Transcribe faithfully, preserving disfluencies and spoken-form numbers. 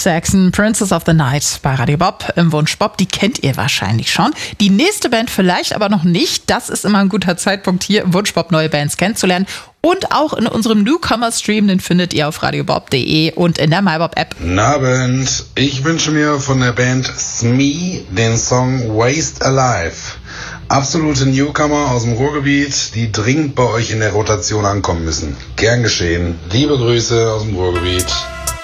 Saxon, Princess of the Night bei Radio Bob im Wunsch Bob. Die kennt ihr wahrscheinlich schon. Die nächste Band vielleicht aber noch nicht. Das ist immer ein guter Zeitpunkt, hier im Wunsch Bob neue Bands kennenzulernen. Und auch in unserem Newcomer-Stream, den findet ihr auf radiobob punkt de und in der MyBob-App. Guten Abend. Ich wünsche mir von der Band Smee den Song Waste Alive. Absolute Newcomer aus dem Ruhrgebiet, die dringend bei euch in der Rotation ankommen müssen. Gern geschehen. Liebe Grüße aus dem Ruhrgebiet.